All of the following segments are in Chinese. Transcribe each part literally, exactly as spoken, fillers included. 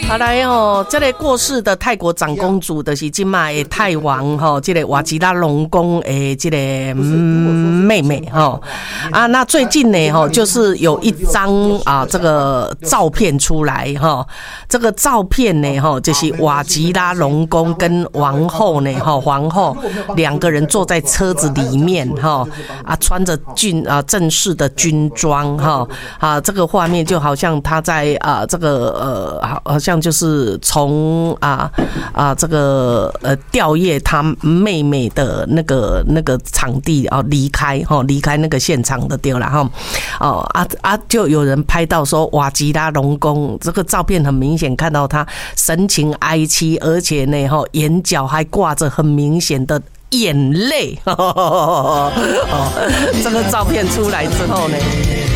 好来哦，这个过世的泰国长公主就是今麦的泰王哈，这个瓦吉拉隆功诶，这个、嗯、妹妹哈啊。那最近呢哈，就是有一张啊这个照片出来哈，这个照片呢哈，就是瓦吉拉隆功跟王后呢哈，皇后两个人坐在车子里面哈啊，穿着军啊正式的军装哈啊，这个画面就好像他在啊这个呃好好像。就是从啊啊这个呃吊唁他妹妹的那个那个场地啊离开哈离开那个现场的丢了哈哦啊啊就有人拍到说瓦吉拉隆功这个照片很明显看到他神情哀戚，而且呢哈眼角还挂着很明显的眼泪哦，这个照片出来之后呢。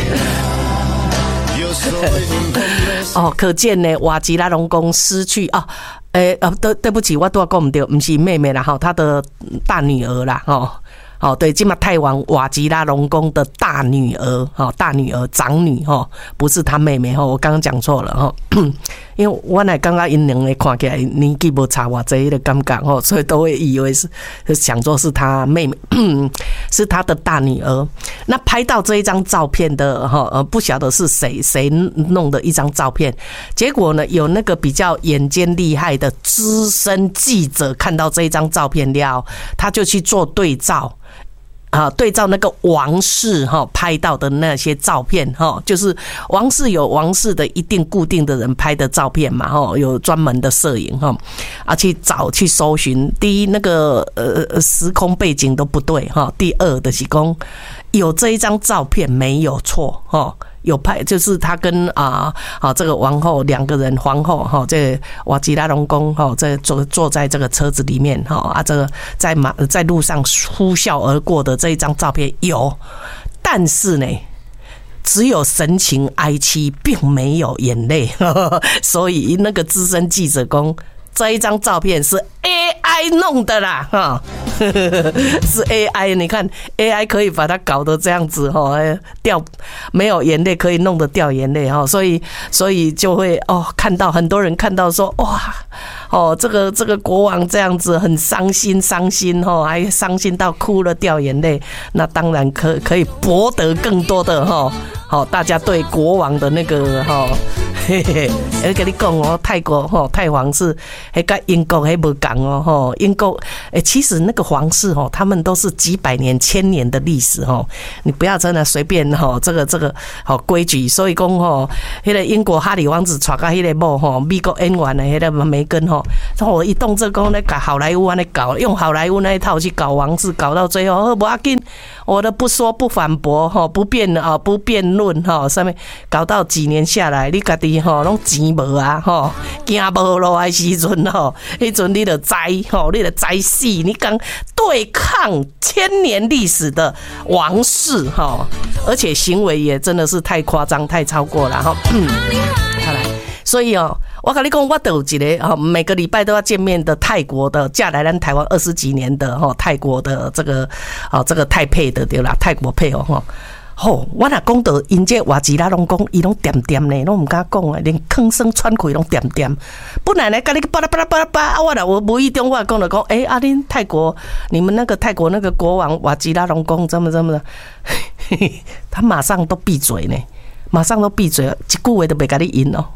哦，可见呢，瓦吉拉隆功失去啊，诶、欸，呃，对，对不起，我都讲唔对，不是妹妹啦，哈，她的大女儿啦，哈。哦，对，今嘛泰王瓦吉拉隆功的大女儿，哈，大女儿长女，哈，不是她妹妹，哈，我刚刚讲错了，哈，因为我乃刚刚因两个看起来年纪无差偌济的感觉，哈，所以都会以为是想说是她妹妹，是她的大女儿。那拍到这一张照片的，哈，呃，不晓得是谁谁弄的一张照片，结果呢，有那个比较眼尖厉害的资深记者看到这一张照片了，他就去做对照。啊，对照那个王室哈拍到的那些照片哈，就是王室有王室的一定固定的人拍的照片嘛哈，有专门的摄影哈啊去找去搜寻。第一，那个呃时空背景都不对哈；第二的是讲有这一张照片没有错哈。有拍，就是他跟啊啊这个王后两个人，皇后哈，这瓦吉拉隆功哈，这坐坐在这个车子里面哈啊，这个在马在路上呼啸而过的这一张照片有，但是呢，只有神情哀戚，并没有眼泪，呵呵，所以那个资深记者说这一张照片是 A I 弄的啦，哈，是 A I， 你看 A I 可以把它搞得这样子哈，掉没有眼泪可以弄得掉眼泪哈，所以所以就会哦，看到很多人看到说哇，哦这个这个国王这样子很伤心伤心哈，还伤心到哭了掉眼泪，那当然可可以博得更多的哈，好大家对国王的那个哈，嘿嘿，我跟你讲哦，泰国哈泰皇是。还跟英国还不讲哦，吼，英国诶，其实那个皇室哦，他们都是几百年、千年的历史哦，你不要真的随便吼，这个这个好规矩。所以讲吼，那个英国哈里王子娶到那个某吼，美国演员的那个梅根吼，我一动这讲那搞好莱坞安尼搞，用好莱坞那一套去搞王室，搞到最后，不要紧，我都不说不反驳吼，不辩啊，不辩论吼，上面搞到几年下来，你家己吼拢钱无啊吼，行无路的时阵。吼，迄阵你就知吼，你就知死。你讲对抗千年历史的王室吼，而且行为也真的是太夸张、太超过了哈。嗯，好来，所以哦，我跟你讲，我都有一个哈，每个礼拜都要见面的泰国的嫁来咱台湾二十几年的哈，泰国的这个哦，这个泰配的对啦，泰国配偶哈。吼、哦，我若讲到因这瓦吉拉拢讲，伊拢点点呢，拢唔敢讲啊，连吭声喘气拢点点。本来呢，跟你巴拉巴拉巴拉巴拉，我若我无意中我讲了讲，诶、欸，阿恁泰国，你们那个泰国那个国王瓦吉拉隆功怎么怎么的，他马上都闭嘴呢，马上都闭嘴了，一句话都袂甲你应哦。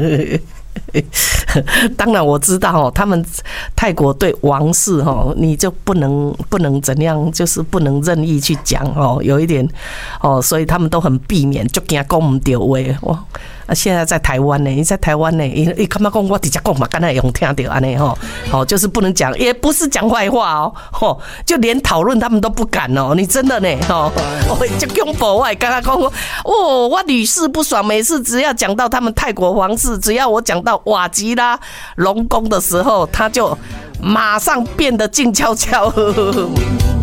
当然我知道哦，他们泰国对王室哦，你就不能不能怎样，就是不能任意去讲哦，有一点哦，所以他们都很避免，就惊讲唔对话哇。啊，现在在台湾呢，你在台湾呢，伊伊干嘛讲我直接讲嘛，刚才用听到安尼吼，好，就是不能讲，也不是讲坏话哦，吼，就连讨论他们都不敢哦，你真的呢，吼，我就恐怖，我刚刚讲哦，我屡试不爽，每次只要讲到他们泰国皇室，只要我讲到瓦吉拉隆功的时候，他就马上变得静悄悄。呵呵呵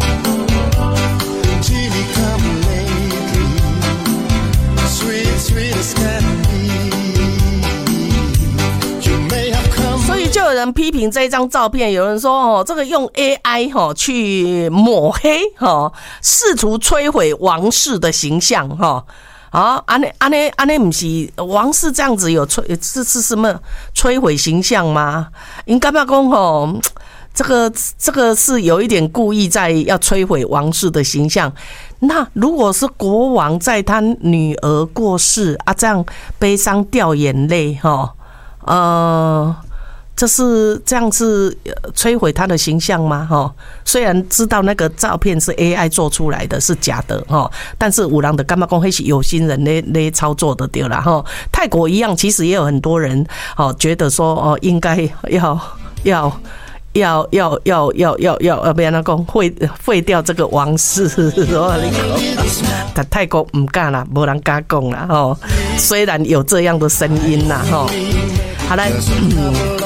就有人批评这一张照片，有人说哦，这个用 A I 哈去抹黑哈，试图摧毁王室的形象哈。 啊，安尼安尼安尼，不是王室这样子有摧是是什么摧毁形象吗？因干嘛讲吼？这个这个是有一点故意在要摧毁王室的形象。那如果是国王在他女儿过世啊，这样悲伤掉眼泪哈，呃，这是这样是摧毁他的形象吗？哈，虽然知道那个照片是 A I 做出来的，是假的哈，但是有人的干嘛讲，那是有心人咧咧操作的对啦哈。泰国一样，其实也有很多人哦觉得说哦应该要要。要要要要要要要不要那讲废废掉这个王室，但泰国唔敢啦，没人敢讲啦吼。虽然有这样的声音啦吼，好来。嗯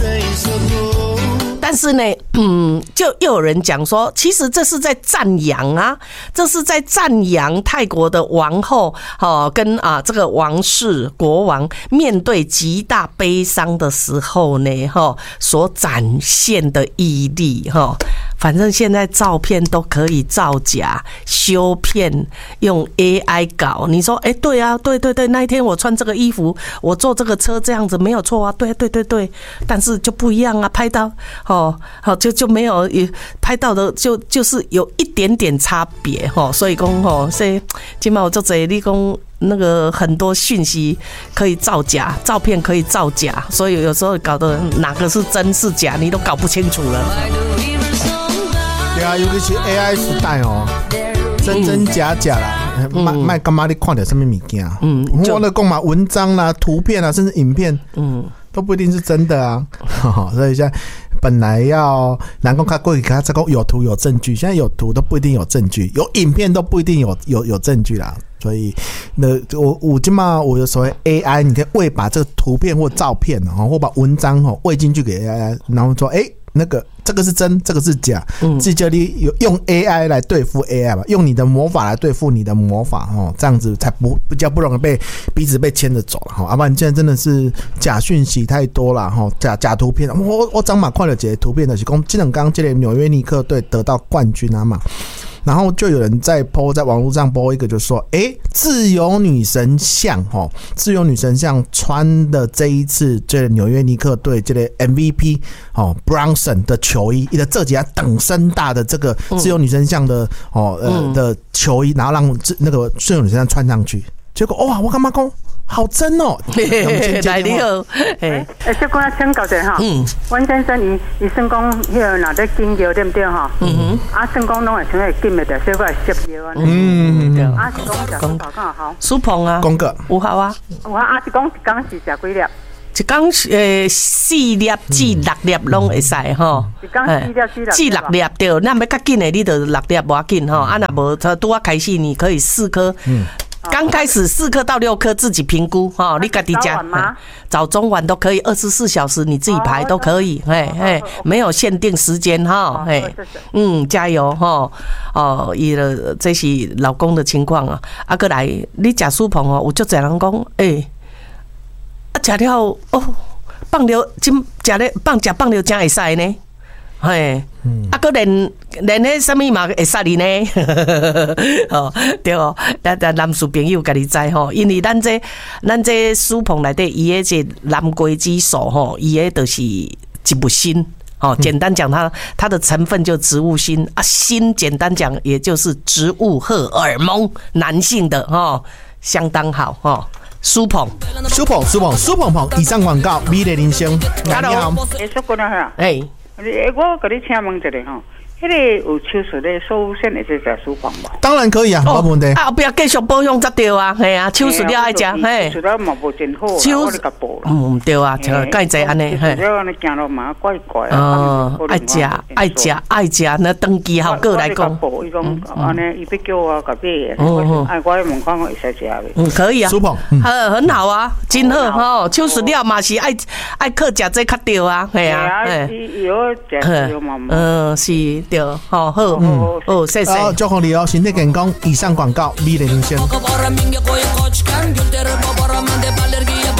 但是呢，嗯，就又有人讲说，其实这是在赞扬啊，这是在赞扬泰国的王后，哦，跟啊这个王室国王面对极大悲伤的时候呢，哈，所展现的毅力，哈。反正现在照片都可以造假、修片，用 A I 搞。你说，哎、欸，对啊，对对对，那一天我穿这个衣服，我坐这个车这样子没有错啊，对对对对，但是就不一样啊，拍到哦，好就就没有拍到的就就是有一点点差别哈，所以讲吼，所以今嘛我做这你讲。那个很多讯息可以造假，照片可以造假，所以有时候搞得哪个是真是假，你都搞不清楚了。 对啊，尤其是 A I 时代哦，真真假假啦，卖卖干嘛？你看到什么物件？嗯，我的讲嘛，文章啦、图片啦，甚至影片，嗯，都不一定是真的啊。所以现在本来要南宫看过去，看这个有图有证据，现在有图都不一定有证据，有影片都不一定有有有证据啦。所以，那我我今嘛，我有所谓 A I， 你可以喂把这个图片或照片哦，或把文章哦喂进去给 A I， 然后说，哎、欸，那个这个是真，这个是假，嗯，这就你有用 A I 来对付 A I 吧，用你的魔法来对付你的魔法哦，这样子才不比较不容易被彼此被牵着走了哈。要不然现在真的是假讯息太多了哈，假假图片，我我张马看了几个图片的是讲，这两刚这个纽约尼克队得到冠军啊嘛。然后就有人在 po 在网络上 po 一个，就说，哎，自由女神像哦，自由女神像穿的这一次这个纽约尼克队这个 M V P 哦 Brunson 的球衣，一个这几下等身大的这个自由女神像的哦呃的球衣，然后让那个自由女神像穿上去，结果哇，我干嘛讲？好真哦！ 来你好， 哎，这个请教者哈，嗯，阮先生伊伊算讲迄个哪在金牛对不对哈？嗯哼，啊算讲拢会像会金的的，所以我会摄药啊。嗯，对。啊是讲食讲讲好。 苏鹏啊， 讲个有好啊。 有啊，啊是讲一工是食几粒？ 一工诶四粒至六粒拢会使吼。 一工四粒至六。 至六粒对，那要较紧的你就六粒无要紧吼，啊那无他拄啊开始你可以四颗。嗯。刚开始四颗到六颗自己评估哈，你自己加，早中晚都可以，二十四小时你自己排都可以，哎哎，没有限定时间哈，哎，嗯，加油哈，哦，伊的这是老公的情况啊，啊，过来你吃苏鹏哦，有足侪人讲，哎，啊，吃了哦，放了今吃咧放吃放了真会使呢。嘿，啊，个连连迄什么嘛会杀你呢？哦，对哦，咱咱男士朋友家己知吼，因为咱这咱这书棚内底伊迄个蓝桂激素吼，伊迄就是植物锌。哦，简单讲它，它的成分就植物锌啊，锌简单讲也就是植物荷尔蒙，男性的哦，相当好哦。苏鹏， 苏鹏，苏鹏，苏鹏鹏，以上广告，美丽人生，你好， 哎。诶，我甲你请问一下吼，迄个有手术咧收线的这只舒放无？ 当然可以啊，没问题。 啊，后壁继续保养才对啊，系啊，手术了爱食，嘿。 手术了嘛无真好，我咧甲补啦。 嗯，对啊，就介济安尼，嘿。 手术了安尼行路嘛怪怪啊。 哦，爱食，爱食，爱食，那登记效果来讲。 伊讲安尼，伊要叫我甲买，我哎，我问看我会使食未？ 嗯，可以啊。 舒鹏， 很很好啊，真好吼。手术了嘛是爱爱靠食这较对啊，系啊。 伊药食药嘛。 嗯，是对，好好，嗯，哦，谢谢。 好，祝福你哦，身体健康。以上广告，美丽人生。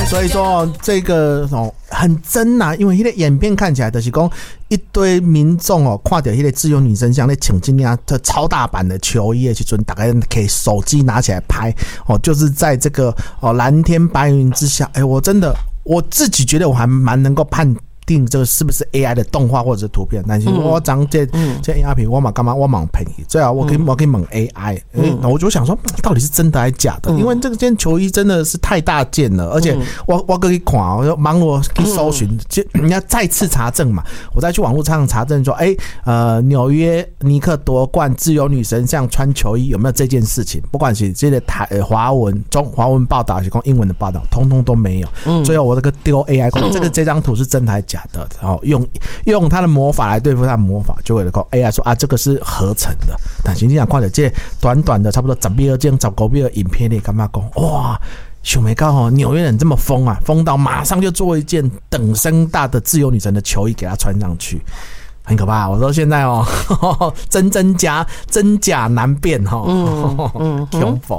所以说这个哦很真呐、啊，因为那个影片看起来就是讲一堆民众哦，看到那个自由女神像那请今天这超大版的球衣的时阵，大概可以手机拿起来拍哦，就是在这个哦蓝天白云之下，哎，我真的我自己觉得我还蛮能够判定这个是不是 A I 的动画或者是图片，但是我讲这这 A I 片，我嘛干嘛我蛮便宜，最好我可以我可以问 A I， 嗯，我就想说到底是真的还是假的？因为这个件球衣真的是太大件了，而且我我可以看，我就忙我去搜寻，就人家再次查证嘛，我再去网络上查证说，哎，呃，纽约尼克夺冠自由女神像穿球衣有没有这件事情？不管是这个台华文中华文报道还是讲英文的报道，通通都没有。最后我这个丢 A I， 这个这张图是真的还是假的？然后用用他的魔法来对付他的魔法，就会了。A I 说啊，这个是合成的。但是你想看到这短短的差不多十秒钟、十五秒的影片里，干嘛讲哇？想没到哦，纽约人这么疯啊，疯到马上就做一件等身大的自由女神的球衣给他穿上去。很可怕，我说现在哦，真真假真假难辨哈，嗯嗯，恐怖。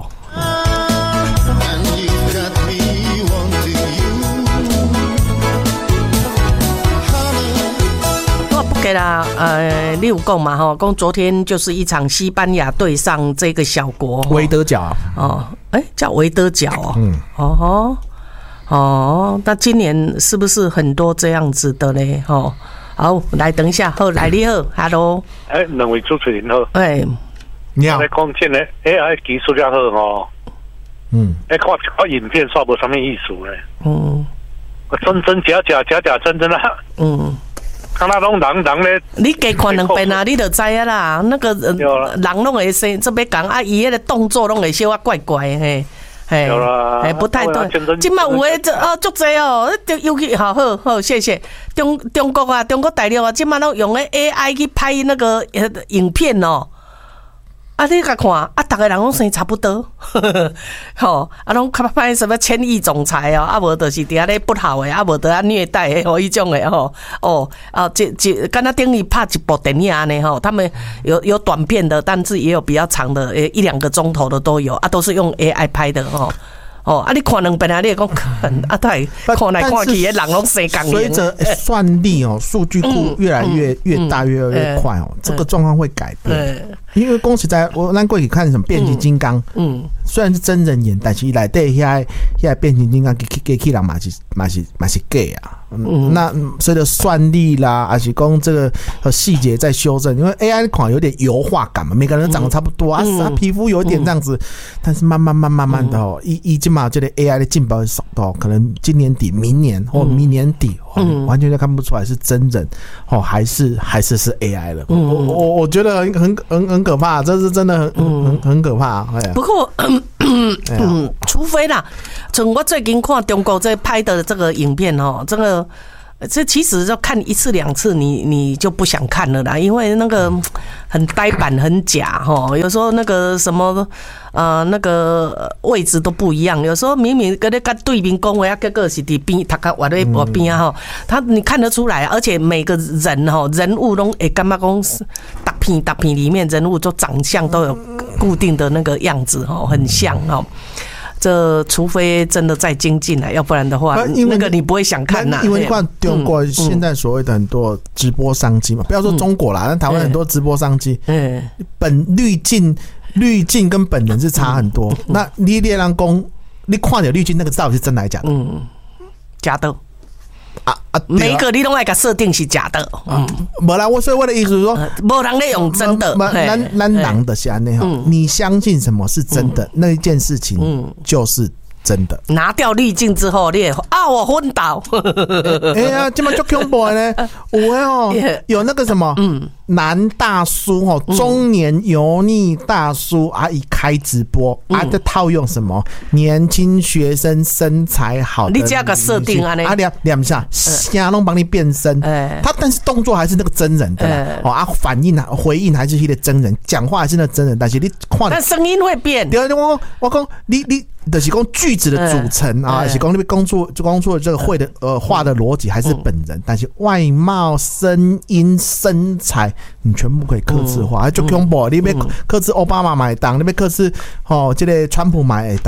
对啦，呃，你有讲嘛哈，讲昨天就是一场西班牙对上这个小国维德角哦，哎、欸，叫维德角哦，嗯，哦哦，那今年是不是很多这样子的呢？哦，好，来等一下，好，来你好 ，Hello， 哎，两位主持人好， 哎， 你好， 来讲真的 A I 技术较好哦，嗯，哎，看看影片煞无啥物意思呢，嗯，真真假假，假假真真啊，嗯。看那拢人人咧， 你加看两遍啊，你就知啊啦。那个人拢会生，这边讲啊，伊迄个动作拢会小啊怪怪嘿，嘿，嘿不太对。今麦有诶，这哦足济哦，尤其好好好，谢谢。中中国啊，中国大陆啊，今麦拢用诶 A I 去拍那个影片哦。啊，你甲看啊，逐个人拢生差不多，吼，啊，拢较拍什么千亿总裁哦，啊，无就是伫遐咧不好诶，啊，无得啊虐待诶，吼，迄种诶，吼，哦，啊，这这，敢若等于拍一部电影安尼吼，他们有有短片的，但是也有比较长的，诶，一两个钟头的都有，啊，都是用 A I 拍的，吼。哦，啊！你看两遍啊，你也讲看啊，对，看来看去，人拢生讲。 随着算力哦，数据库越来越越大，越来越快哦，这个状况会改变。因为讲实在，我咱过去看什么变形金刚，嗯，虽然是真人演，但是内底遐遐变形金刚机机器人嘛是嘛是嘛是假啊。嗯，那随着算力啦，还是讲这个细节在修正，因为 A I 款有点油画感嘛，每个人长得差不多啊，啊皮肤有点这样子，但是慢慢慢慢慢的哦，一一今嘛这个 A I 的进步的速度，可能今年底、明年或明年底，嗯，完全就看不出来是真人哦，还是还是是 A I 了。我我我觉得很很很很可怕，这是真的很很很可怕。 不过，嗯，除非啦，从我最近看中国在拍的这个影片哦，这个。这其实要看一次两次你，你你就不想看了啦，因为那个很呆板、很假哈。有时候那个什么呃那个位置都不一样，有时候明明跟那个对面讲话，结果是伫边他个我在我边啊哈，他你看得出来，而且每个人哈人物都诶干嘛讲大片大片里面人物就长相都有固定的那个样子哈，很像哈。这除非真的再精进了，要不然的话，那个你不会想看呐。 因为看中国现在所谓的很多直播商机嘛，不要说中国啦，那台湾很多直播商机，嗯，本滤镜滤镜跟本人是差很多。那你猎人公，你看着滤镜那个到底是真的还是假的？嗯， 假的。啊啊！每一个你都爱个设定是假的，嗯， 没啦。我所以我的意思是说， 没人在用真的。 咱咱人的是安尼哈，你相信什么是真的，那一件事情就是真的。 拿掉滤镜之后，你也啊，我昏倒。 哎呀，这么就恐怖呢？有哦，有那个什么，嗯，男大叔哦，中年油腻大叔啊，一开直播啊，在套用什么年轻学生身材好的， 你这个设定啊， 啊两两下，虾拢帮你变身，他但是动作还是那个真人的啦，哦啊，反应啊回应还是那个真人，讲话还是那个真人，但是你看， 但声音会变。 对，我我讲你你。就是讲句子的组成啊，是讲那边工作工作这个会的呃话的逻辑还是本人，但是外貌、声音、身材，你全部可以客制化，就恐怖。你别客制奥巴马买单，你别客制哦，这个川普买当。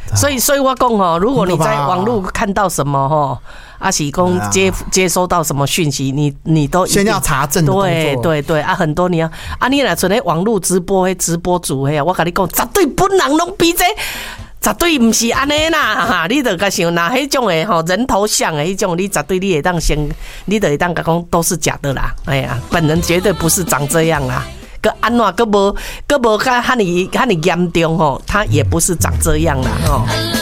所以所以我讲哦，如果你在网络看到什么哈，啊是讲接接收到什么讯息，你你都先要查证的动作。 对对对啊，很多你要啊，你若像咧网络直播迄直播主嘿，我跟你讲，绝对本人拢比这。绝对不是安尼啦，哈！你著甲想，那迄种诶吼人头像诶迄种，你绝对你会当先，你著会当甲讲都是假的啦。哎呀，本人绝对不是长这样啦。个安怎个无个无较哈尼哈尼严重吼，他也不是长这样啦吼。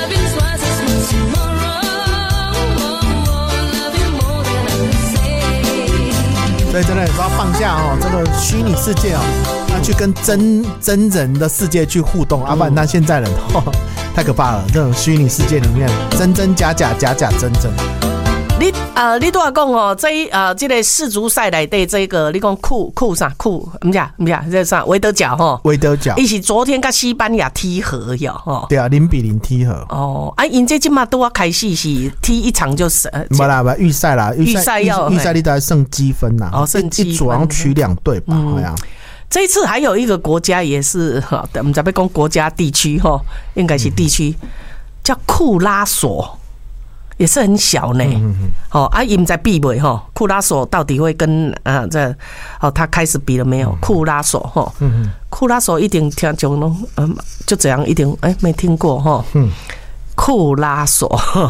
所以真的有时候放下哦，这个虚拟世界哦，要去跟真真人的世界去互动，啊，不然那现在人哦太可怕了。这种虚拟世界里面，真真假假，假假真真。 你呃，你拄仔讲哦，这呃，这个世足赛内底这个，你讲库库啥库？唔是唔是，这啥维德角吼？ 维德角， 伊是昨天跟西班牙踢和哟，吼。 对啊，零比零踢和。 哦，啊，因这今嘛都要开始是踢一场就是。 没啦，不预赛啦，预赛要预赛你都要剩积分呐。 哦，剩积分。 一组好像取两队吧，好像。 这一次还有一个国家也是哈，我们在被讲国家地区哈，应该是地区，叫库拉索。也是很小呢，哦啊，伊唔知比袂吼，库拉索到底会跟啊这哦，他开始比了没有？库拉索哈，库拉索一定听就拢嗯，就这样一定哎、欸、没听过哈，库拉索，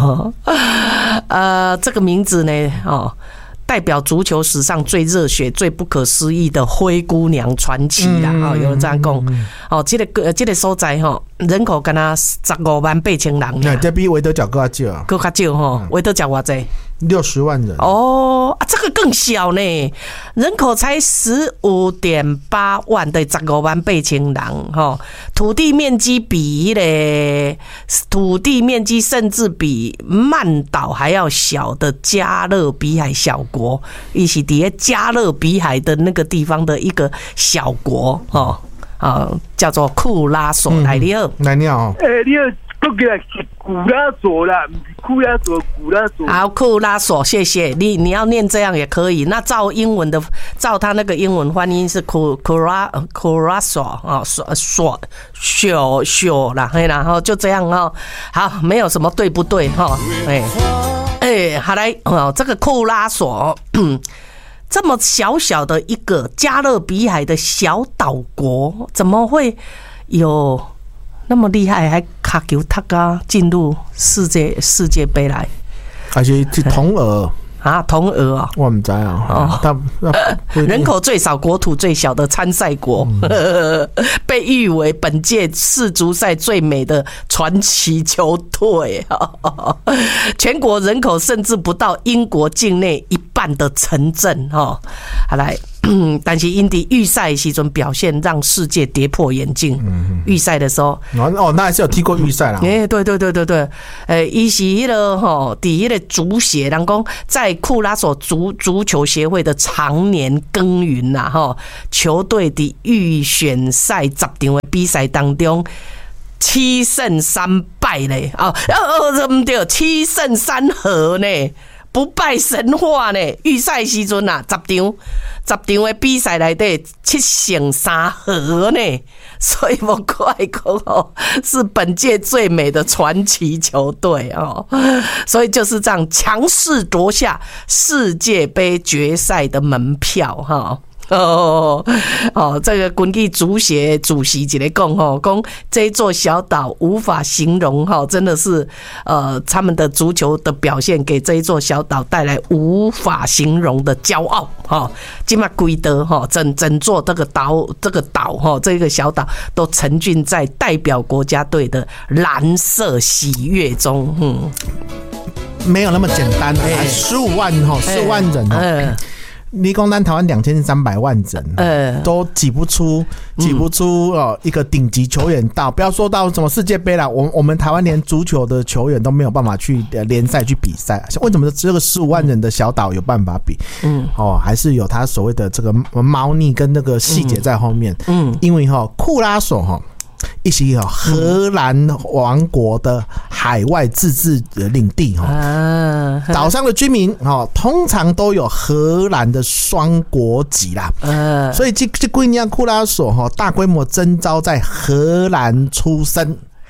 呃，这个名字呢哦。代表足球史上最热血、最不可思议的灰姑娘传奇啦！哦，有人这样讲。哦，这个这个所在吼，人口敢若十五万八千人。 那这比维德角更少， 更较少吼。维德角偌济？ 六十万人。 哦，啊，这个更小呢，人口才十五点八万对十五万八千人吼，土地面积比咧，土地面积甚至比曼岛还要小的加勒比海小国，伊是伫咧加勒比海的那个地方的一个小国哦，啊，叫做库拉索。来你好， 来你好， 诶，你好。都给他古拉索啦，库拉索，古拉索。 好，库拉索，谢谢你。你要念这样也可以。那照英文的，照他那个英文翻译是库库拉库拉索啊，索索索索啦，然后就这样哈。好，没有什么对不对哈？哎哎，好来哦，这个库拉索。这么小小的一个加勒比海的小岛国，怎么会有那么厉害，还卡球踢啊，进入世界世界杯来？ 而且是同额啊，同额啊， 我唔知啊。哦， 人口最少、国土最小的参赛国，嗯、被誉为本届世足赛最美的传奇球队。全国人口甚至不到英国境内一半的城镇。哈，好来。嗯，但是因伫预赛的时阵表现让世界跌破眼镜。预赛的时候， 哦，那还是有踢过预赛啦。 哎，对对对对对，诶，伊是迄个吼，伫迄个足协，人讲在库拉索足足球协会的常年耕耘啦，吼，球队伫预选赛十场的比赛当中。七胜三败嘞，哦哦，唔对，七胜三和呢。不败神话呢？预赛时阵啊，十场十场的比赛内底七胜三和呢，所以我怪讲哦，是本届最美的传奇球队哦，所以就是这样强势夺下世界杯决赛的门票哈。哦哦，这个根据足协主席一个讲吼，讲这一座小岛无法形容哈，真的是呃他们的足球的表现给这一座小岛带来无法形容的骄傲哈。今嘛归得哈，整整座这个岛这个岛哈，这个小岛都沉浸在代表国家队的蓝色喜悦中。嗯， 没有那么简单啊，十五万哈，十五万人哦。你讲咱台湾两千三百万人，呃，都挤不出，挤不出哦一个顶级球员到，不要说到什么世界杯啦，我我们台湾连足球的球员都没有办法去联赛去比赛，为什么这个十五万人的小岛有办法比？嗯，哦，还是有他所谓的这个猫腻跟那个细节在后面。嗯，因为哈、哦、库拉索哈。一些荷兰王国的海外自治领地哈，岛上的居民哈通常都有荷兰的双国籍啦，所以这这几年库拉索哈大规模征召在荷兰出生。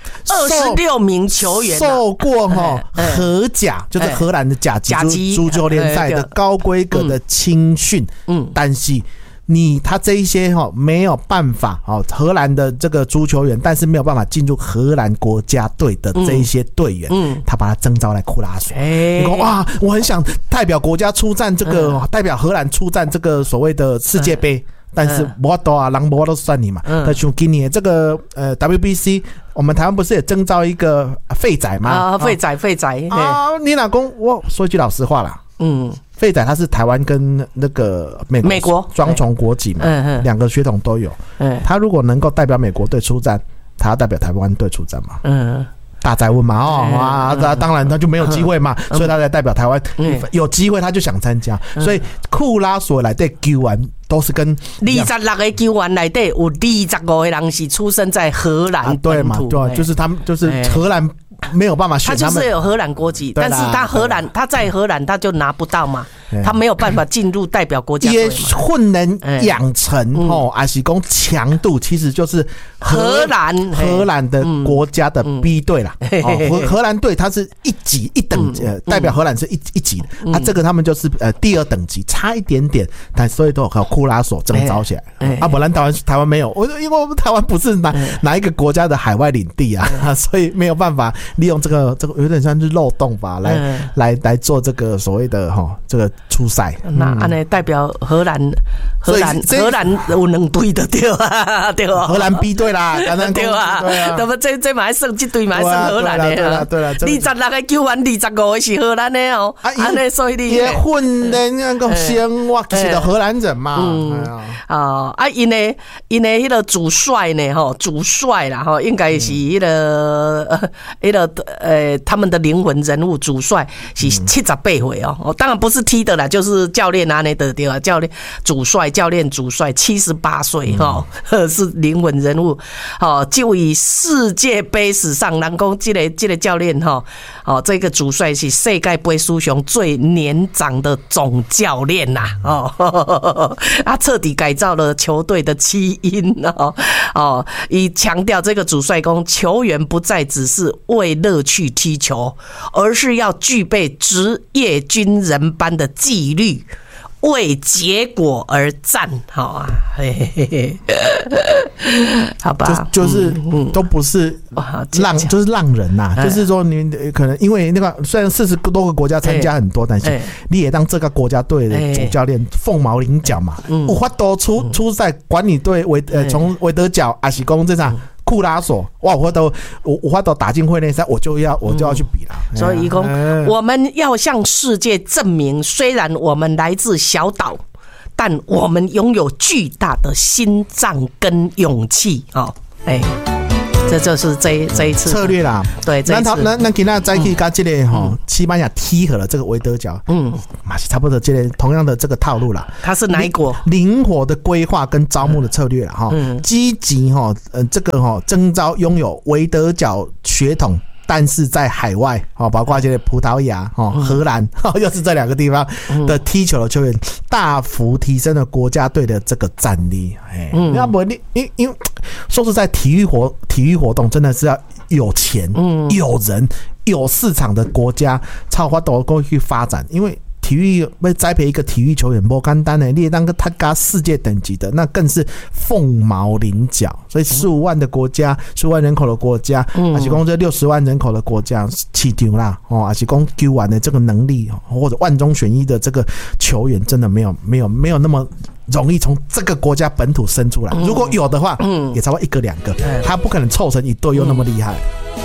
二十六名球员、啊、 受过哈荷甲，就是荷兰的甲级足球联赛的高规格的青训，嗯，但是你他这一些哈没有办法哦，荷兰的这个足球员，但是没有办法进入荷兰国家队的这一些队员，嗯，他把他征召来库拉索。你说哇，我很想代表国家出战这个，嗯、代表荷兰出战这个所谓的世界杯。嗯但是我都啊，人我都算你嘛。那像今年这个呃 W B C， 我们台湾不是也征召一个废仔吗？ 啊，废仔废仔啊！你老公，我说一句老实话啦，嗯，废仔他是台湾跟那个美国美国双重国籍嘛，嗯两个血统都有。嗯，他如果能够代表美国队出战，他要代表台湾队出战嘛？嗯。大哉问嘛哦啊，当然他就没有机会嘛，所以他才代表台湾。有机会他就想参加，所以库拉索来对球员都是跟二十六个球员来对，有二十五个人是出生在荷兰对嘛？对，就是他们就是荷兰没有办法选他们， 他就是有荷兰国籍，但是他荷兰他在荷兰他就拿不到嘛。他没有办法进入代表国家队， 也混能养成哦，还是讲强度其实就是荷兰荷兰的国家的 B 队啦。荷荷兰队它是一级一等级，呃，代表荷兰是一一级的，啊，这个他们就是呃第二等级，差一点点，但所以都有靠库拉索征召起来。啊，不然台湾台湾没有，我因为我们台湾不是哪哪一个国家的海外领地啊，所以没有办法利用这个这个有点像是漏洞吧，来来来做这个所谓的哈这个。出赛， 那安尼代表荷兰，荷兰荷兰有两队的对啊，对啊， 荷兰 B 队啦， 对啊，那么这这嘛算这队嘛算荷兰的， 对啦对啦， 二十六个球员，二十五个是荷兰的哦，安尼所以你也混的那个先哇，是的荷兰人嘛， 啊啊，因为因为迄个主帅呢，吼，主帅啦，吼，应该是迄个迄个呃，他们的灵魂人物主帅是七十八岁哦，当然不是踢的啦。就是教练啊，那的对吧？教练、主帅、教练、主帅，七十八岁哈，是灵魂人物。哦，就以世界杯史上，人讲这个这个教练哈，哦，这个主帅是世界杯史上最年长的总教练呐、啊，哦，他彻底改造了球队的基因哦，哦，以强调这个主帅讲，球员不再只是为乐趣踢球，而是要具备职业军人般的纪律，为结果而战，好啊，嘿嘿嘿，好吧， 就就是嗯都不是浪，就是浪人呐、啊，就是说你可能因为那个虽然四十多个国家参加很多，但是你也当这个国家队的主教练凤毛麟角嘛，有法度出出赛管理队维呃从维德角还是讲这场。库拉索，哇！我都我我都打进会内赛，我就要我就要去比了。 嗯、所以讲，我们要向世界证明，虽然我们来自小岛，但我们拥有巨大的心脏跟勇气啊！哎、欸。这就是这这一次策略啦， 对，这一次那那今天再去跟这个哈西班牙踢和了这个维德角，嗯，嘛是差不多这个同样的这个套路啦。 他是哪一国？ 灵活的规划跟招募的策略啦，哈，积极哈，呃，这个哈征召拥有维德角血统。但是在海外，包括这些葡萄牙、荷兰，又是这两个地方的踢球的球员，大幅提升了国家队的这个战力。嗯，要不你因因说实在，体育活体育活动真的是要有钱、有人、有市场的国家，才有法度过去发展，因为。体育被栽培一个体育球员不简单的，你也当个他家世界等级的，那更是凤毛麟角。所以十五万的国家，十五万人口的国家，还是讲这六十万人口的国家，市场啦，哦，还是讲球员的这个能力，或者万中选一的这个球员，真的没有没有没有那么容易从这个国家本土生出来。如果有的话，也差不多一个两个，他不可能凑成一对又那么厉害。